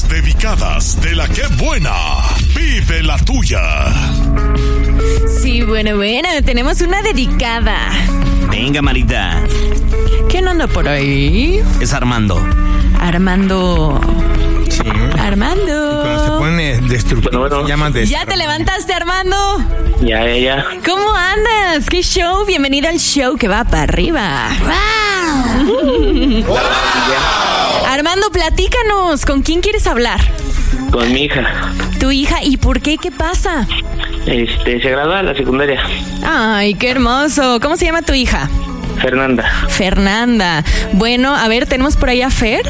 dedicadas de la que buena. Vive la tuya. Sí, bueno, tenemos una dedicada. Venga, Marita. ¿Quién anda por ahí? Es Armando. Armando. Sí. Armando. Y cuando se pone destructivo, Bueno. se llama ¿Ya te levantaste, Armando? Ya. ¿Cómo andas? ¿Qué show? Bienvenido al show que va para arriba. ¡Wow! Armando, platícanos. ¿Con quién quieres hablar? Con mi hija. ¿Tu hija? ¿Y por qué? ¿Qué pasa? Se gradúa de la secundaria. Ay, qué hermoso. ¿Cómo se llama tu hija? Fernanda. Bueno, a ver, tenemos por ahí a Fer.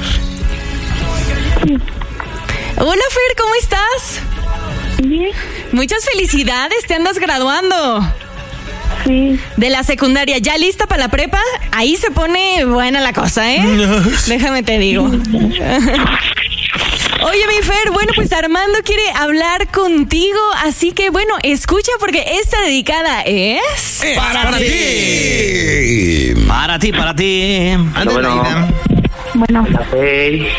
Hola, Fer, ¿cómo estás? Bien. Muchas felicidades, te andas graduando. Sí. De la secundaria, ¿ya lista para la prepa? Ahí se pone buena la cosa, ¿eh? Déjame te digo. Oye, mi Fer, bueno, pues Armando quiere hablar contigo, así que, bueno, escucha porque esta dedicada es... ¡Para ti! Para ti. Anda, Bueno. Hey.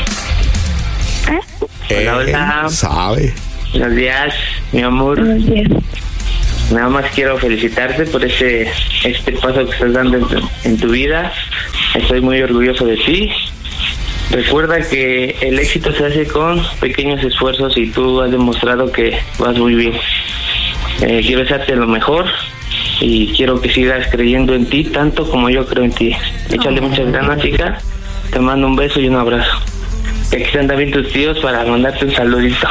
Hola. Sabe. Buenos días, mi amor. Buenos días. Nada más quiero felicitarte por este paso que estás dando en tu vida. Estoy muy orgulloso de ti. Recuerda que el éxito se hace con pequeños esfuerzos y tú has demostrado que vas muy bien. Quiero desearte lo mejor y quiero que sigas creyendo en ti tanto como yo creo en ti. Échale muchas ganas, chica. Te mando un beso y un abrazo. Y aquí están también tus tíos para mandarte un saludito.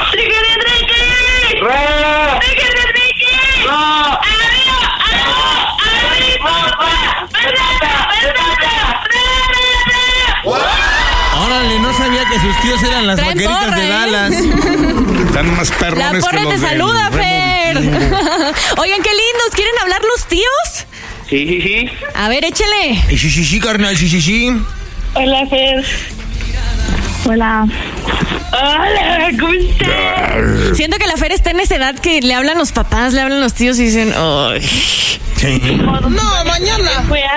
Órale, no sabía que sus tíos eran las Traen vaqueritas porra, de Dallas. Están más La perrones que porra los te de... saluda, Fer. Oigan, qué lindos, ¿quieren hablar los tíos? Sí. A ver, échale. Sí, carnal, sí. Hola, Fer. Hola. Hola, ¿cómo estás? Siento que la Fer está en esa edad que le hablan los papás, le hablan los tíos y dicen, ¡ay! Sí. No, mañana.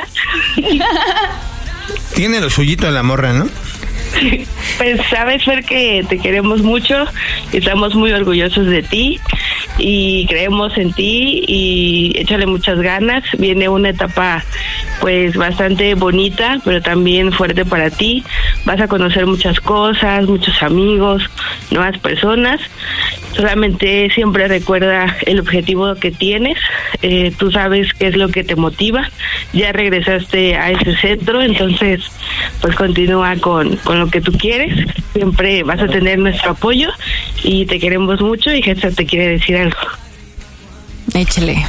Tiene lo suyito de la morra, ¿no? Pues sabes, Fer, que te queremos mucho, estamos muy orgullosos de ti y creemos en ti y échale muchas ganas. Viene una etapa pues bastante bonita, pero también fuerte para ti. Vas a conocer muchas cosas, muchos amigos, nuevas personas. Solamente siempre recuerda el objetivo que tienes. Tú sabes qué es lo que te motiva. Ya regresaste a ese centro, entonces pues continúa con lo que tú quieres. Siempre vas a tener nuestro apoyo y te queremos mucho. Y Jesús te quiere decir algo. Échale.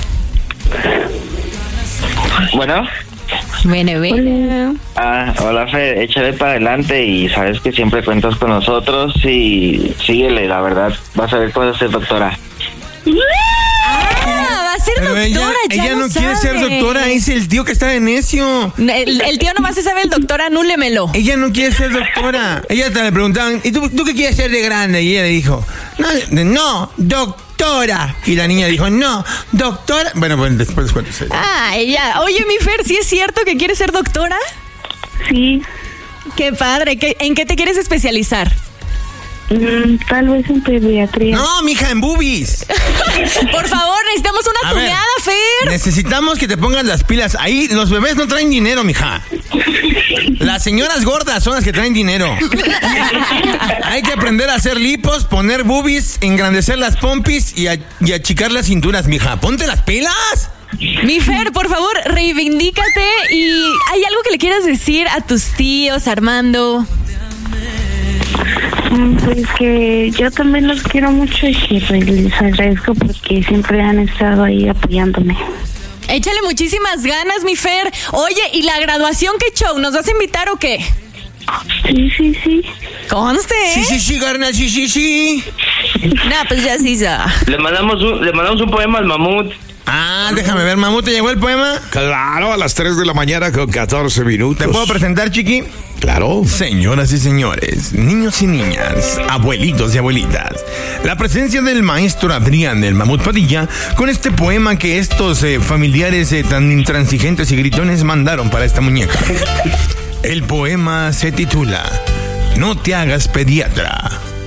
Bueno. Bueno. Hola, Fer, échale para adelante y sabes que siempre cuentas con nosotros y síguele, la verdad, vas a ver cómo vas a ser doctora. Va a ser Pero doctora, ella no sabe. quiere ser doctora, es el tío que está de necio. El tío nomás se sabe el doctor, anúlemelo. Ella no quiere ser doctora. Ella hasta le preguntaban, ¿y tú qué quieres ser de grande? Y ella le dijo, no, doctora. Y la niña dijo, no, doctora. Bueno, pues después cuento. Ella. Oye, mi Fer, ¿sí es cierto que quieres ser doctora? Sí. Qué padre. ¿En qué te quieres especializar? Tal vez en pediatría. No, mija, en boobies. Por favor, necesitamos una A ver, tuneada, Fer. Necesitamos que te pongas las pilas. Ahí los bebés no traen dinero, mija. Las señoras gordas son las que traen dinero. Hay que aprender a hacer lipos, poner boobies, engrandecer las pompis y achicar las cinturas, mija. ¡Ponte las pilas! Mi Fer, por favor, reivindícate. ¿Y hay algo que le quieras decir a tus tíos, Armando? Pues que yo también los quiero mucho y que pues, les agradezco porque siempre han estado ahí apoyándome. Échale muchísimas ganas, mi Fer. Oye, ¿y la graduación qué show? ¿Nos vas a invitar o qué? Sí. Conste, ¿eh? Sí, carnal, sí. Nah, pues ya sí, ya. Le mandamos un poema al mamut. Déjame ver, Mamut, ¿te llegó el poema? Claro, a las 3 de la mañana con 14 minutos. ¿Te puedo presentar, chiqui? Claro. Señoras y señores, niños y niñas, abuelitos y abuelitas, la presencia del maestro Adrián del Mamut Padilla con este poema que estos familiares tan intransigentes y gritones mandaron para esta muñeca. El poema se titula No te hagas pediatra.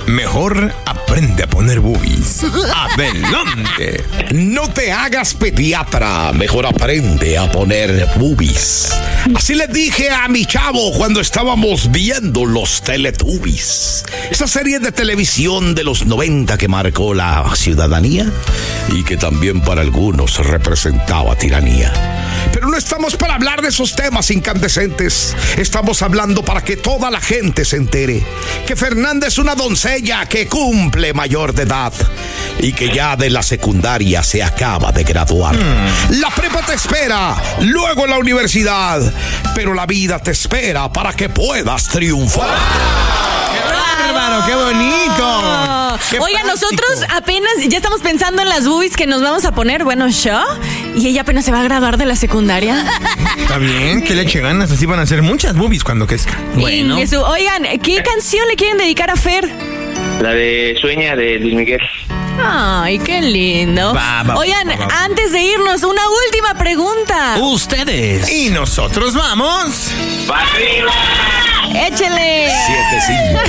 Mejor aprende a poner boobies. Adelante. No te hagas pediatra, mejor aprende a poner boobies. Así les dije a mi chavo cuando estábamos viendo los Teletubbies. Esa serie de televisión de los 90 que marcó la ciudadanía y que también para algunos representaba tiranía. Pero no estamos para hablar de esos temas incandescentes. Estamos hablando para que toda la gente se entere que Fernanda es una doncella que cumple mayor de edad y que ya de la secundaria se acaba de graduar. La prepa te espera, luego la universidad, pero la vida te espera para que puedas triunfar. ¡Bárbaro! ¡Qué bonito! ¡Qué Oiga, práctico! nosotros apenas ya estamos pensando en las boobies que nos vamos a poner. Bueno, yo. Y ella apenas se va a graduar de la secundaria. Está bien, que le eche ganas. Así van a ser muchas boobies cuando crezca. Bueno. Oigan, ¿qué canción le quieren dedicar a Fer? La de Sueña de Luis Miguel. Ay, qué lindo. Oigan, antes de irnos, una última pregunta. Ustedes. Y nosotros vamos. ¡Para arriba! Échele. 7-5.